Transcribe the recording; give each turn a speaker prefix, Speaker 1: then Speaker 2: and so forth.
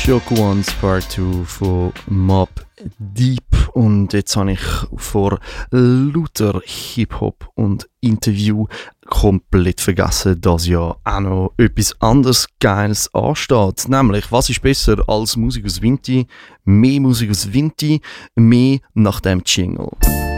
Speaker 1: Yoko One's Part 2 von Mobb Deep. Und jetzt habe ich vor lauter Hip-Hop und Interview komplett vergessen, dass ja auch noch etwas anderes Geiles ansteht. Nämlich, was ist besser als Musik aus Vinti? Mehr Musik aus Vinti, mehr nach dem Jingle.